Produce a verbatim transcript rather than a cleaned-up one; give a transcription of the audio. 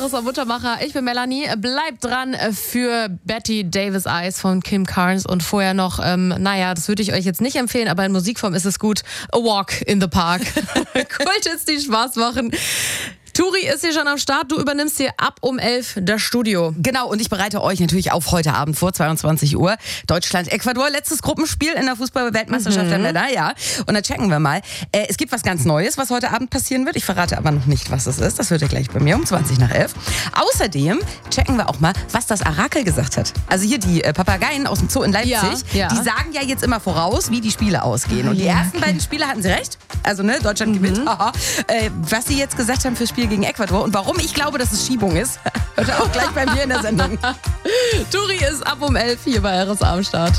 R S A Muttermacher. Ich bin Melanie. Bleibt dran für Betty Davis Eyes von Kim Carnes und vorher noch, ähm, naja, das würde ich euch jetzt nicht empfehlen, aber in Musikform ist es gut. A Walk in the Park. Kultits, die Spaß machen. Turi ist hier schon am Start. Du übernimmst hier ab um elf das Studio. Genau, und ich bereite euch natürlich auf heute Abend vor zweiundzwanzig Uhr. Deutschland, Ecuador, letztes Gruppenspiel in der Fußball-Weltmeisterschaft mhm. der Männer, ja. Und dann checken wir mal. Äh, es gibt was ganz Neues, was heute Abend passieren wird. Ich verrate aber noch nicht, was es ist. Das hört ihr gleich bei mir um zwanzig nach elf. Außerdem checken wir auch mal, was das Orakel gesagt hat. Also hier die äh, Papageien aus dem Zoo in Leipzig, ja, ja. die sagen ja jetzt immer voraus, wie die Spiele ausgehen. Und die ersten beiden Spiele hatten sie recht. Also ne, Deutschland mhm. gewinnt. Haha. Äh, was sie jetzt gesagt haben fürs Spiel gegen Ecuador und warum ich glaube, dass es Schiebung ist, hört ihr auch gleich bei mir in der Sendung. Turi ist ab um elf hier bei R S A am Start.